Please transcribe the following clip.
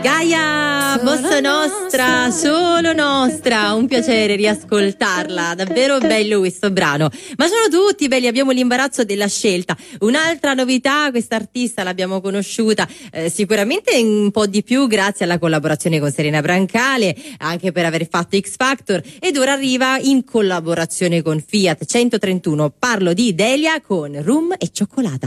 Gaia, bossa nostra, solo nostra, un piacere riascoltarla, davvero bello questo brano, ma sono tutti belli, abbiamo l'imbarazzo della scelta. Un'altra novità, questa artista l'abbiamo conosciuta sicuramente un po' di più grazie alla collaborazione con Serena Brancale, anche per aver fatto X Factor, ed ora arriva in collaborazione con Fiat 131, parlo di Delia con Rum e Cioccolata.